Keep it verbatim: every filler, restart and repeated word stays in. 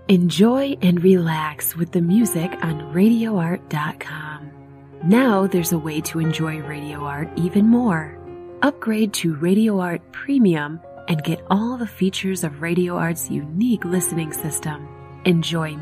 Enjoy and relax with the music on radio art dot com. Now there's a way to enjoy Radio Art even more. Upgrade to Radio Art Premium and get all the features of Radio Art's unique listening system. Enjoy